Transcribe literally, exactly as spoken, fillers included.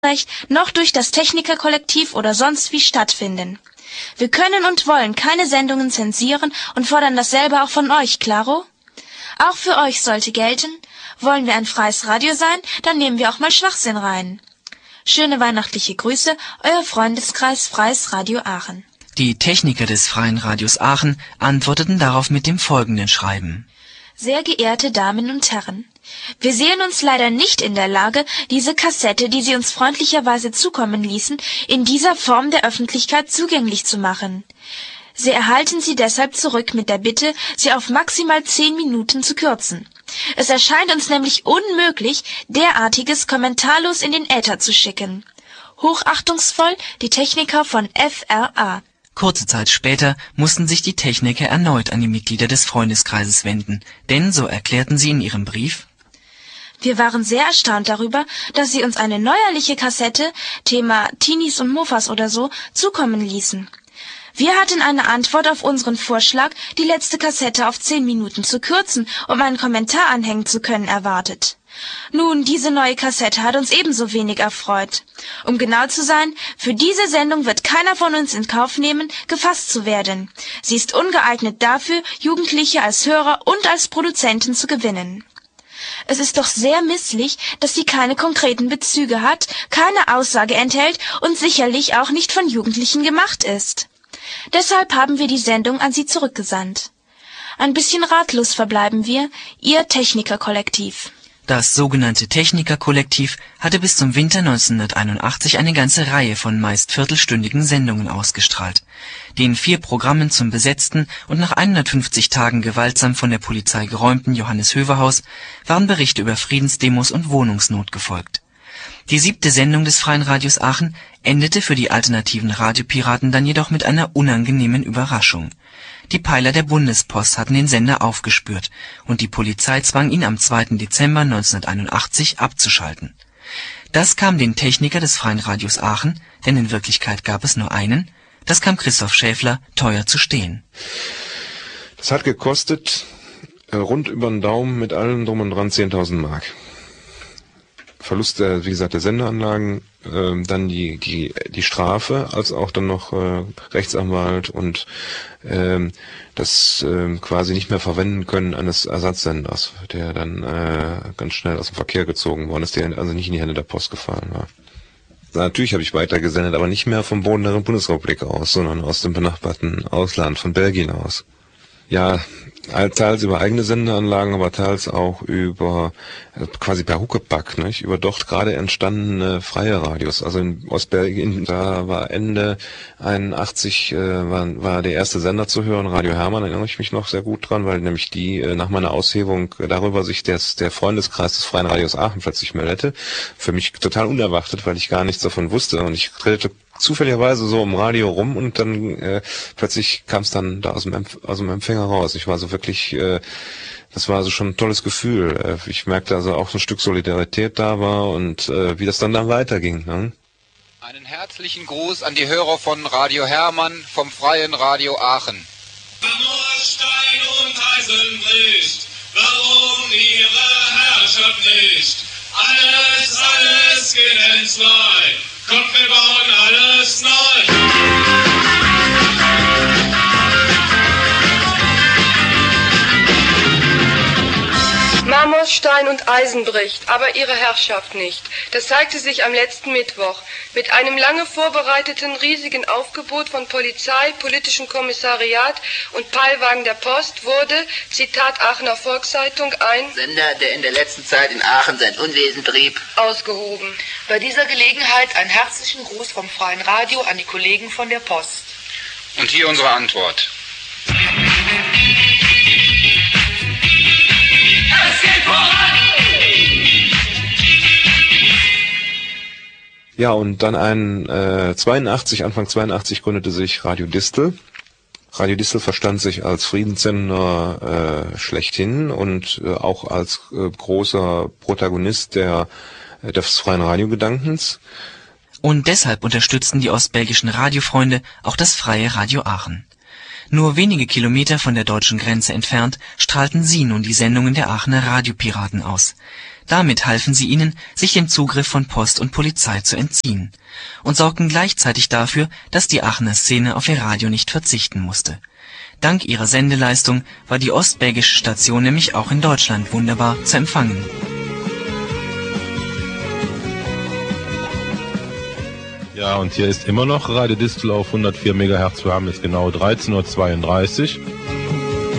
noch durch das Technikerkollektiv oder sonst wie stattfinden. Wir können und wollen keine Sendungen zensieren und fordern dasselbe auch von euch, klaro? Auch für euch sollte gelten, wollen wir ein freies Radio sein, dann nehmen wir auch mal Schwachsinn rein. Schöne weihnachtliche Grüße, euer Freundeskreis Freies Radio Aachen. Die Techniker des Freien Radios Aachen antworteten darauf mit dem folgenden Schreiben. Sehr geehrte Damen und Herren, wir sehen uns leider nicht in der Lage, diese Kassette, die Sie uns freundlicherweise zukommen ließen, in dieser Form der Öffentlichkeit zugänglich zu machen. Sie erhalten sie deshalb zurück mit der Bitte, sie auf maximal zehn Minuten zu kürzen. Es erscheint uns nämlich unmöglich, derartiges kommentarlos in den Äther zu schicken. Hochachtungsvoll die Techniker von F R A. Kurze Zeit später mussten sich die Techniker erneut an die Mitglieder des Freundeskreises wenden, denn, so erklärten sie in ihrem Brief: Wir waren sehr erstaunt darüber, dass Sie uns eine neuerliche Kassette, Thema Teenies und Mofas oder so, zukommen ließen. Wir hatten eine Antwort auf unseren Vorschlag, die letzte Kassette auf zehn Minuten zu kürzen, um einen Kommentar anhängen zu können, erwartet. Nun, diese neue Kassette hat uns ebenso wenig erfreut. Um genau zu sein, für diese Sendung wird keiner von uns in Kauf nehmen, gefasst zu werden. Sie ist ungeeignet dafür, Jugendliche als Hörer und als Produzenten zu gewinnen. Es ist doch sehr misslich, dass sie keine konkreten Bezüge hat, keine Aussage enthält und sicherlich auch nicht von Jugendlichen gemacht ist. Deshalb haben wir die Sendung an Sie zurückgesandt. Ein bisschen ratlos verbleiben wir, Ihr Technikerkollektiv. Das sogenannte Technikerkollektiv hatte bis zum Winter neunzehnhunderteinundachtzig eine ganze Reihe von meist viertelstündigen Sendungen ausgestrahlt. Den vier Programmen zum besetzten und nach hundertfünfzig Tagen gewaltsam von der Polizei geräumten Johannes-Höver-Haus waren Berichte über Friedensdemos und Wohnungsnot gefolgt. Die siebte Sendung des Freien Radios Aachen endete für die alternativen Radiopiraten dann jedoch mit einer unangenehmen Überraschung. Die Peiler der Bundespost hatten den Sender aufgespürt und die Polizei zwang ihn am zweiten Dezember neunzehnhunderteinundachtzig abzuschalten. Das kam den Techniker des Freien Radios Aachen, denn in Wirklichkeit gab es nur einen, das kam Christoph Schäfler teuer zu stehen. Das hat gekostet, äh, rund über den Daumen mit allem drum und dran, zehntausend Mark. Verlust der, wie gesagt, der Sendeanlagen, äh, dann die, die, die Strafe, als auch dann noch äh, Rechtsanwalt und äh, das äh, quasi nicht mehr verwenden können eines Ersatzsenders, der dann äh, ganz schnell aus dem Verkehr gezogen worden ist, der also nicht in die Hände der Post gefallen war. Natürlich habe ich weitergesendet, aber nicht mehr vom Boden der Bundesrepublik aus, sondern aus dem benachbarten Ausland, von Belgien aus. Ja, teils über eigene Sendeanlagen, aber teils auch über quasi per Huckepack, nicht? Über dort gerade entstandene freie Radios. Also in Ostbelgien, da war Ende einundachtzig, äh, war, war der erste Sender zu hören, Radio Hermann, da erinnere ich mich noch sehr gut dran, weil nämlich die äh, nach meiner Aushebung darüber sich des, der Freundeskreis des Freien Radios Aachen plötzlich meldete. Für mich total unerwartet, weil ich gar nichts davon wusste und ich drehte zufälligerweise so im Radio rum und dann äh, plötzlich kam es dann da aus dem, Empf- aus dem Empfänger raus. Ich war so wirklich, äh, das war so schon ein tolles Gefühl. Äh, ich merkte also auch so ein Stück Solidarität da war und äh, wie das dann dann weiterging. Ne? Einen herzlichen Gruß an die Hörer von Radio Hermann vom Freien Radio Aachen. Nur Stein und Eisen bricht, warum ihre Herrschaft nicht? Alles, alles geht entzwei. Kommt, wir bauen alles neu. Marmorstein und Eisen bricht, aber ihre Herrschaft nicht. Das zeigte sich am letzten Mittwoch. Mit einem lange vorbereiteten riesigen Aufgebot von Polizei, politischem Kommissariat und Peilwagen der Post wurde, Zitat Aachener Volkszeitung, ein Sender, der in der letzten Zeit in Aachen sein Unwesen trieb, ausgehoben. Bei dieser Gelegenheit einen herzlichen Gruß vom Freien Radio an die Kollegen von der Post. Und hier unsere Antwort. Es geht voran! Ja, und dann ein äh, zweiundachtzig, Anfang zweiundachtzig gründete sich Radio Distel. Radio Distel verstand sich als Friedenssender äh, schlechthin und äh, auch als äh, großer Protagonist der des freien Radiogedankens. Und deshalb unterstützten die ostbelgischen Radiofreunde auch das Freie Radio Aachen. Nur wenige Kilometer von der deutschen Grenze entfernt strahlten sie nun die Sendungen der Aachener Radiopiraten aus. Damit halfen sie ihnen, sich dem Zugriff von Post und Polizei zu entziehen und sorgten gleichzeitig dafür, dass die Aachener Szene auf ihr Radio nicht verzichten musste. Dank ihrer Sendeleistung war die ostbägische Station nämlich auch in Deutschland wunderbar zu empfangen. Ja, und hier ist immer noch Radio Distel auf hundertvier Megahertz. Wir haben jetzt genau dreizehn Uhr zweiunddreißig.